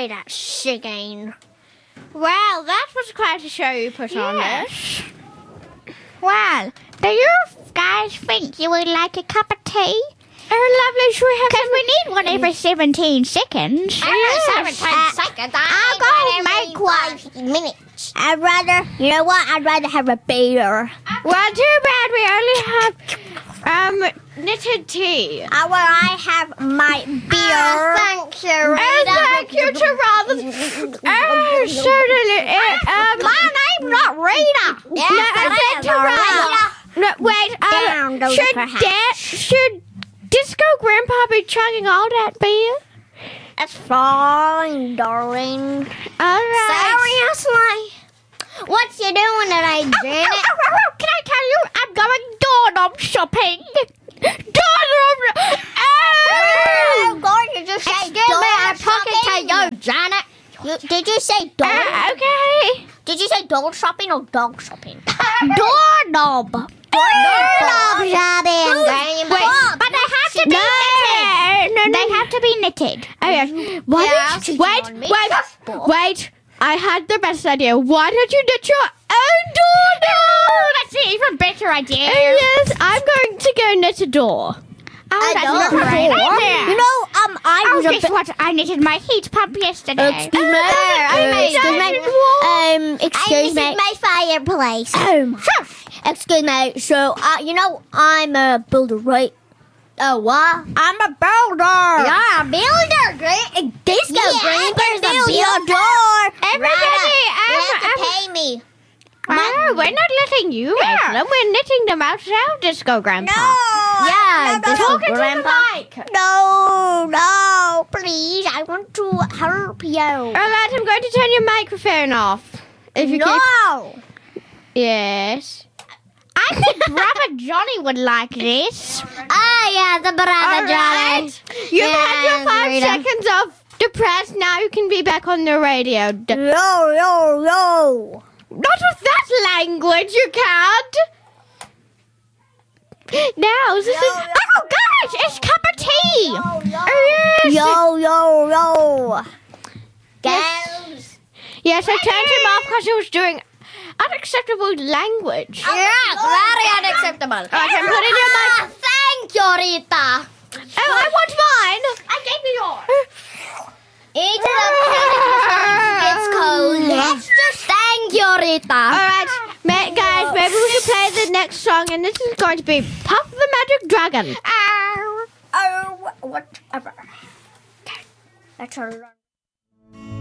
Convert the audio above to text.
great at singing. Well, that was quite a show you put on there. Well, do you guys think you would like a cup of tea? Oh, lovely. Should we have Because we need one every 17 seconds. Every 17 seconds. I'll go make one. 5 minutes. I'd rather have a beer. Well, too bad we only have knitted tea. I have my beer. Thank you, Oh, Rita. thank you, Gerard. Oh, certainly. My name's not Rita. Yes, No, it I is, said Rita. No, wait. Down goes the perhaps. Should Disco Grandpa be chugging all that beer? It's fine, darling. All right. Seriously? What you doing today, Janet? Can I tell you, I'm going doorknob shopping. Doorknob. Oh, God, did you say Excuse me, I'm talking to you, Janet. Did you say dog? Okay. Did you say dog shopping or dog shopping? Doorknob. Doorknob shopping. Wait, but they have to be knitted. No. They have to be knitted. Oh, yes. Why Yeah, don't wait. I had the best idea. Why don't you knit your own doorknob? That's an even better idea. Oh, yes, I'm going to go knit a door. Oh, that's door. a great idea. You know, I was a guess what? I knitted my heat pump yesterday. Excuse me. Excuse me. My fireplace. Excuse me. So, you know, I'm a builder, right? Oh, what? I'm a builder. Yeah, a builder. Great. Disco Grandpa's a builder. Everybody, you have to pay me. No, we're not letting you make them. We're knitting them ourselves, Disco Grandpa. Yeah, Disco Talking Grandpa. to the mic. No, please. I want to help you. All right, I'm going to turn your microphone off. If you keep... Yes. I think Brother Johnny would like this. Yeah, the brother All Johnny. right. You've had your 5 Rita. seconds of depressed. Now you can be back on the radio. Yo. Not with that language, you can't. Now, is this Oh, gosh, it's cup of tea. Oh, yes. Yo. Yes. Yes, I turned him off because he was doing unacceptable language. Yeah, very unacceptable. All right, I'm putting your mic. Thank you, Rita. Oh, I want mine. I gave you yours. Eat it up till it's cold. Let's just thank you, Rita. All right, guys, maybe we should play the next song, and this is going to be Puff the Magic Dragon. Oh, whatever. That's a lot.